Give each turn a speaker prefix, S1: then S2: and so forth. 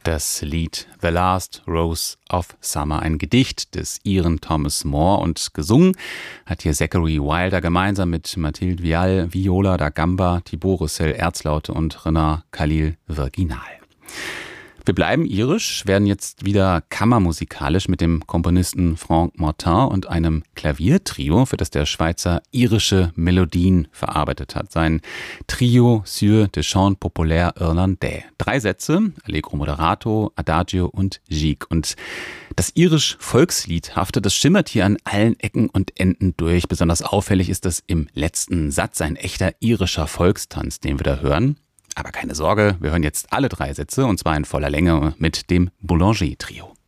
S1: Das Lied The Last Rose of Summer, ein Gedicht des Iren Thomas Moore, und gesungen hat hier Zachary Wilder gemeinsam mit Mathilde Vial, Viola da Gamba, Thibaut Roussel Erzlaute und Renard Khalil Virginal. Wir bleiben irisch, werden jetzt wieder kammermusikalisch mit dem Komponisten Franck Martin und einem Klaviertrio, für das der Schweizer irische Melodien verarbeitet hat. Sein Trio sur des chants populaires irlandais. 3 Sätze, Allegro moderato, Adagio und Gigue. Und das irisch-Volksliedhafte, das schimmert hier an allen Ecken und Enden durch. Besonders auffällig ist das im letzten Satz, ein echter irischer Volkstanz, den wir da hören. Aber keine Sorge, wir hören jetzt alle 3 Sätze, und zwar in voller Länge mit dem Boulanger-Trio.